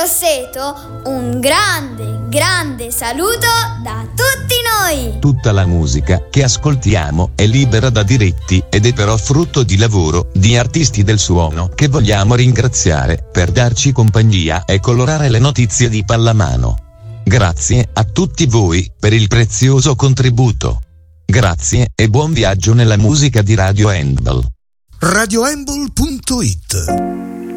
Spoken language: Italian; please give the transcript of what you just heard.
Grosseto, un grande saluto da tutti noi! Tutta la musica che ascoltiamo è libera da diritti ed è però frutto di lavoro di artisti del suono che vogliamo ringraziare per darci compagnia e colorare le notizie di pallamano. Grazie a tutti voi per il prezioso contributo. Grazie e buon viaggio nella musica di Radio Handball. radiohandball.it